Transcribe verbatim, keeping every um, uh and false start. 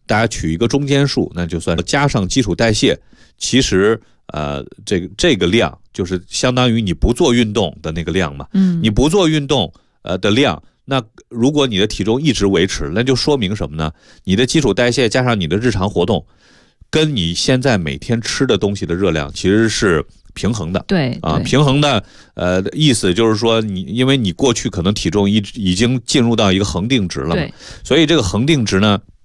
大家取一个中间数，那就算加上基础代谢，其实呃这个这个量就是相当于你不做运动的那个量嘛。 嗯， 你不做运动呃的量，那如果你的体重一直维持，那就说明什么呢？你的基础代谢加上你的日常活动，跟你现在每天吃的东西的热量其实是平衡的。 对啊，平衡的呃意思就是说你，因为你过去可能体重已已经进入到一个恒定值了嘛，所以这个恒定值呢，